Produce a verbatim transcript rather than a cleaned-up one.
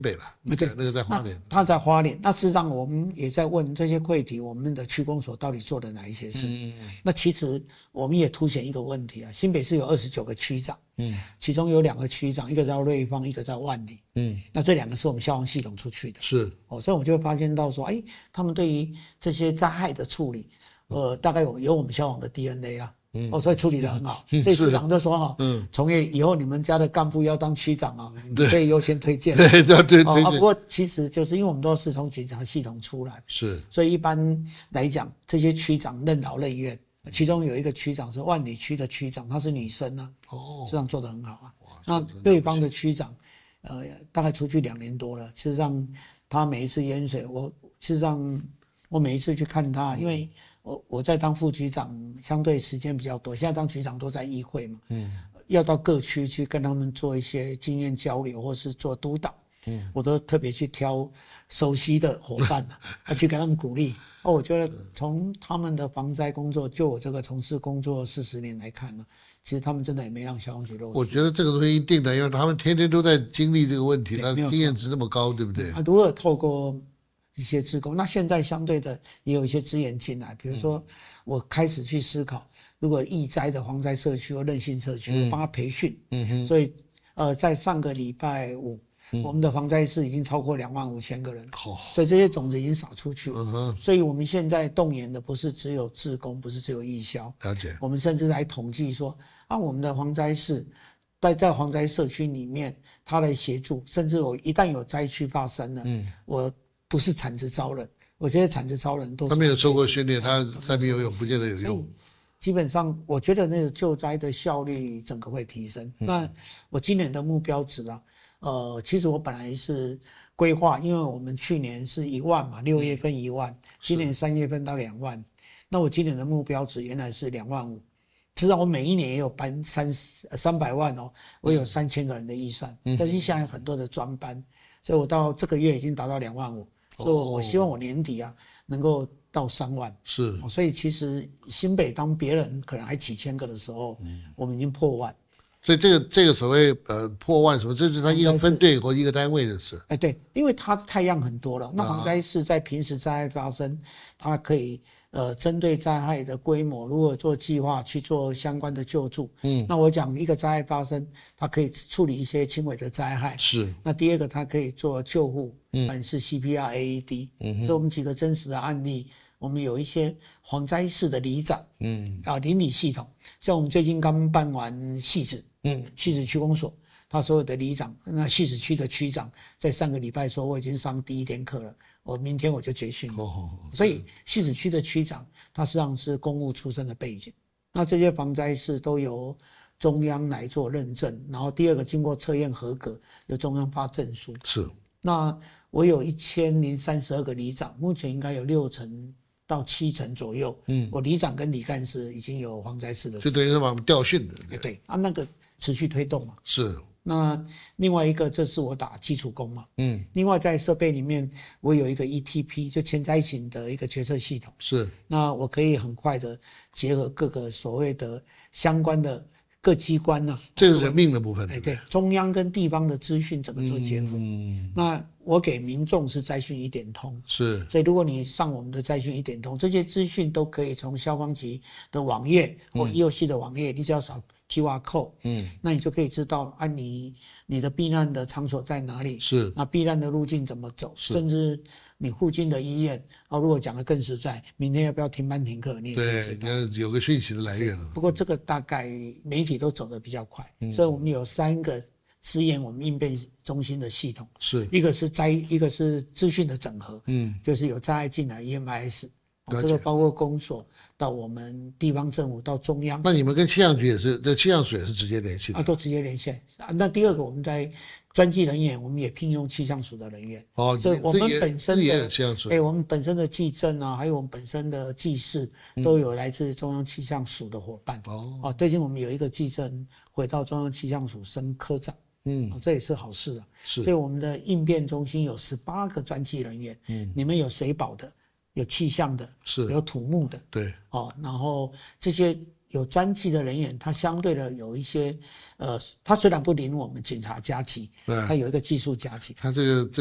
北了， 对， 那个在花莲， 他在花莲。那事实上我们也在问这些会体，我们的区公所到底做了哪一些事？嗯嗯那其实我们也凸显一个问题啊，新北市有二十九个区长，嗯，其中有两个区长，一个叫瑞芳，一个叫万里，嗯，那这两个是我们消防系统出去的， 是， 哦，所以我们就会发现到说，哎，他们对于这些灾害的处理，呃，大概有有我们消防的 D N A 啦。嗯，哦，所以处理得很好，嗯、所以市长就说哈，嗯，从业以后你们家的干部要当区长啊，你可以优先推荐， 对对对对、 哦啊。不过其实就是因为我们都是从警察系统出来， 是， 所以一般来讲，这些区长任劳任怨，其中有一个区长是万里区的区长，她是女生啊，哦，市长做得很好啊。那瑞邦的区长，呃，大概出去两年多了，事实上他每一次淹水，我事实上我每一次去看他，因为。我我在当副局长，相对时间比较多。现在当局长都在议会嘛，嗯，要到各区去跟他们做一些经验交流，或是做督导，嗯，我都特别去挑熟悉的伙伴啊，去给他们鼓励。哦，我觉得从他们的防灾工作，就我这个从事工作四十年来看呢，其实他们真的也没让消防局落实。 我觉得这个东西一定的，因为他们天天都在经历这个问题，那经验值那么高，对不对？ 啊，如果透过一些志工，那现在相对的也有一些资源进来，比如说我开始去思考，如果易灾的蝗灾社区或韧性社区，我帮他培训，嗯哼，所以呃，在上个礼拜五，嗯、我们的蝗灾室已经超过两万五千个人，哦，所以这些种子已经撒出去，嗯哼，所以我们现在动员的不是只有志工，不是只有义消， 了解， 我们甚至还统计说，啊，我们的蝗灾室在在蝗灾社区里面，他来协助，甚至我一旦有灾区发生了，嗯，我。不是产值超人，我这些产值超人都是他没有受过训练，他三米游泳不见得有用。 基本上，我觉得那个救灾的效率整个会提升。嗯、那我今年的目标值啊，呃，其实我本来是规划，因为我们去年是一万嘛，六月份一万，今年三月份到两万，那我今年的目标值原来是两万五。至少我每一年也有搬三三百万哦，我有三千个人的预算，嗯、但是现在有很多的专班，所以我到这个月已经达到两万五。所以我希望我年底啊能够到三万， 是， 所以其实新北当别人可能还几千个的时候，嗯、我们已经破万。 所以这个这个所谓呃破万什么，这是他一个分队或一个单位的事。 哎，对，因为它太阳很多了。那防灾室在平时灾害发生，它可以呃针对灾害的规模，如果做计划去做相关的救助。嗯，那我讲一个灾害发生，它可以处理一些轻微的灾害。 是。 那第二个，它可以做救护，嗯，是 C P R、A E D。嗯，所以我们几个真实的案例，我们有一些防灾室的里长，嗯，啊邻里系统，像我们最近刚办完汐止。嗯，汐止区公所，他所有的里长，那汐止区的区长，在上个礼拜说我已经上第一天课了，我明天我就结训了。哦，所以汐止区的区长，他实际上是公务出身的背景。那这些防灾室都由中央来做认证，然后第二个经过测验合格，由中央发证书。 是。 那我有一千零三十二个里长，目前应该有六成到七成左右。嗯，我里长跟里干事已经有防灾室的， 就等于是把我们调训的。 对对啊，那个。持续推动嘛， 是。 那另外一个，这是我打基础工嘛，嗯。另外在设备里面，我有一个 E T P， 就前灾情的一个决策系统。 是。 那我可以很快的结合各个所谓的相关的各机关呢、啊， 这是人命的部分。 哎，对，中央跟地方的资讯整个做结合。嗯。那我给民众是灾讯一点通， 是。 所以如果你上我们的灾讯一点通，这些资讯都可以从消防局的网页或 E O C 的网页，你只要扫。Q R code， 嗯，那你就可以知道啊你，你你的避难的场所在哪里？ 是， 那避难的路径怎么走？甚至你附近的医院，啊，如果讲得更实在，明天要不要停班停课，你也可以知道。 对，有个讯息的来源了。 不过这个大概媒体都走得比较快，嗯、所以我们有三个支援我们应变中心的系统， 是一个是灾，一个是资讯的整合，嗯，就是有灾害进来 E M I S。这个包括公所到我们地方政府到中央， 那你们跟气象局也是，这气象署也是直接联系的啊，都直接连线啊。那第二个，我们在专技人员，我们也聘用气象署的人员哦，所以我们本身的哎、欸，我们本身的技政啊，还有我们本身的技师，都有来自中央气象署的伙伴哦。啊，最近我们有一个技政回到中央气象署升科长。嗯、哦，这也是好事啊。 是， 所以我们的应变中心有十八个专技人员，嗯，你们有水保的。有气象的， 是有土木的， 对， 哦，然后这些有专技的人员，他相对的有一些，呃，他虽然不领我们警察加级，他有一个技术加级。 他这个。